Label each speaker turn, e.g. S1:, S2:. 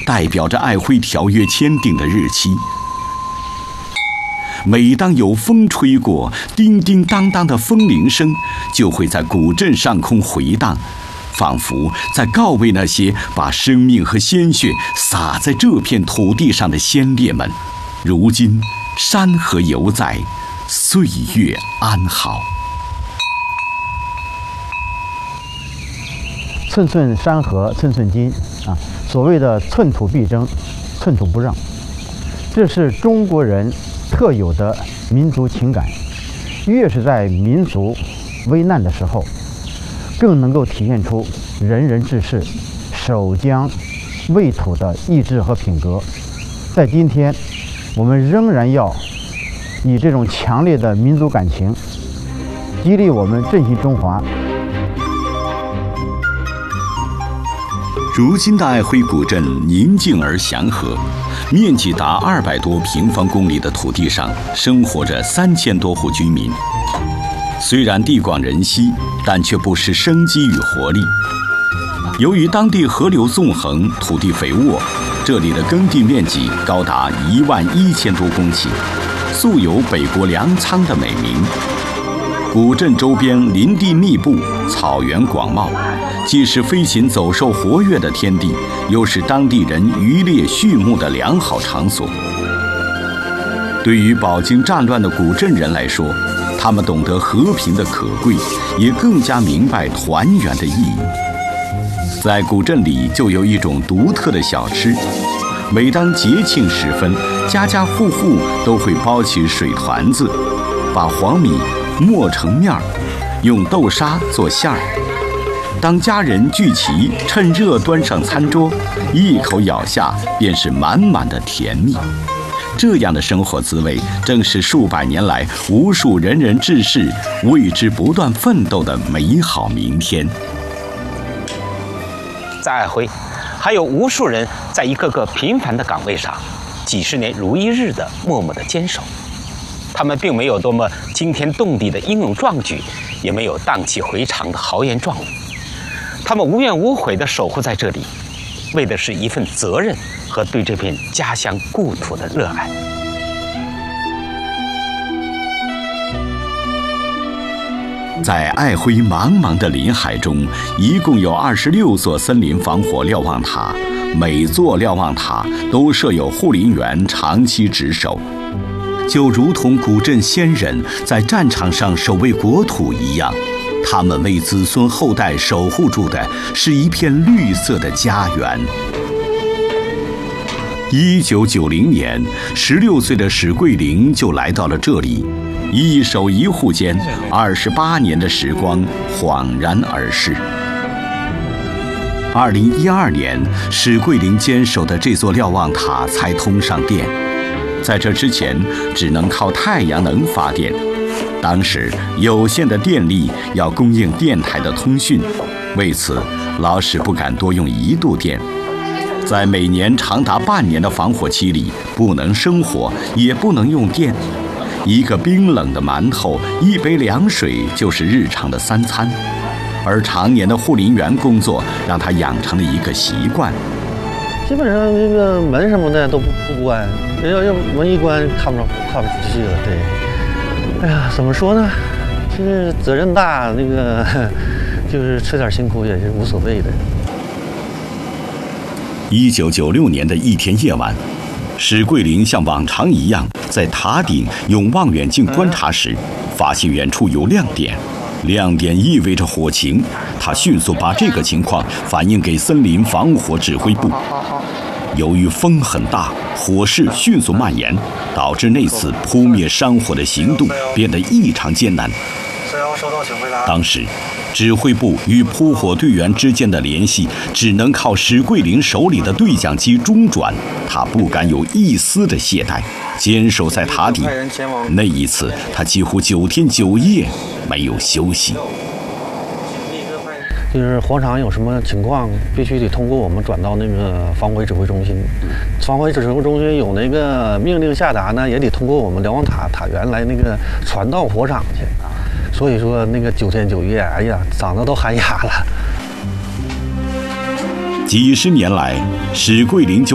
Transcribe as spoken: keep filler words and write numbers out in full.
S1: 代表着爱辉条约签订的日期。每当有风吹过，叮叮当当的风铃声就会在古镇上空回荡，仿佛在告慰那些把生命和鲜血洒在这片土地上的先烈们，如今山河犹在，岁月安好。
S2: 寸寸山河寸寸金啊，所谓的寸土必争，寸土不让，这是中国人特有的民族情感。越是在民族危难的时候，更能够体现出仁人志士、守疆卫土的意志和品格。在今天，我们仍然要以这种强烈的民族感情，激励我们振兴中华。
S1: 如今的爱辉古镇宁静而祥和，面积达二百多平方公里的土地上生活着三千多户居民。虽然地广人稀，但却不失生机与活力。由于当地河流纵横，土地肥沃，这里的耕地面积高达一万一千多公顷，素有“北国粮仓”的美名。古镇周边林地密布，草原广袤，既是飞禽走兽活跃的天地，又是当地人渔猎畜牧的良好场所。对于饱经战乱的古镇人来说，他们懂得和平的可贵，也更加明白团圆的意义。在古镇里就有一种独特的小吃，每当节庆时分，家家户户都会包起水团子，把黄米磨成面儿，用豆沙做馅儿。当家人聚齐，趁热端上餐桌，一口咬下便是满满的甜蜜。这样的生活滋味，正是数百年来无数仁人志士为之不断奋斗的美好明天。
S3: 在爱辉，还有无数人在一个个平凡的岗位上，几十年如一日的默默的坚守。他们并没有多么惊天动地的英勇壮举，也没有荡气回肠的豪言壮语。他们无怨无悔地守护在这里，为的是一份责任和对这片家乡故土的热爱。
S1: 在爱辉茫茫的林海中，一共有二十六座森林防火瞭望塔，每座瞭望塔都设有护林员长期值守，就如同古镇先人在战场上守卫国土一样。他们为子孙后代守护住的是一片绿色的家园。一九九零年，十六岁的史桂林就来到了这里，一守一户间，二十八年的时光恍然而逝。二零一二年，史桂林坚守的这座瞭望塔才通上电，在这之前，只能靠太阳能发电。当时有限的电力要供应电台的通讯，为此老史不敢多用一度电。在每年长达半年的防火期里，不能生火，也不能用电。一个冰冷的馒头，一杯凉水就是日常的三餐。而常年的护林员工作，让他养成了一个习惯。
S4: 基本上这个门什么的都不不关，要要门一关看不着看不出去了。对。哎呀，怎么说呢？就是责任大，那个就是吃点辛苦也是无所谓的。
S1: 一九九六年的一天夜晚，史桂林像往常一样在塔顶用望远镜观察时，发现远处有亮点，亮点意味着火情。他迅速把这个情况反映给森林防火指挥部。由于风很大，火势迅速蔓延，导致那次扑灭山火的行动变得异常艰难。当时，指挥部与扑火队员之间的联系只能靠史桂林手里的对讲机中转，他不敢有一丝的懈怠，坚守在塔顶。那一次，他几乎九天九夜没有休息。
S4: 就是火场有什么情况，必须得通过我们转到那个防火指挥中心。防火指挥中心有那个命令下达呢，也得通过我们瞭望塔塔员来那个传到火场去。所以说那个九天九夜，哎呀，嗓子都喊哑了。
S1: 几十年来，史桂林就